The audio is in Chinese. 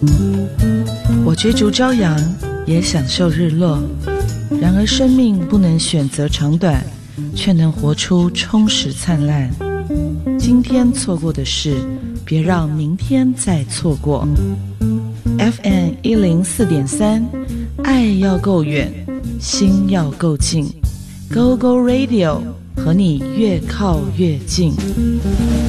我追逐朝阳，也享受日落。然而生命不能选择长短，却能活出充实灿烂。今天错过的事，别让明天再错过。FM 104.3，爱要够远，心要够近。Go Go Radio， 和你越靠越近。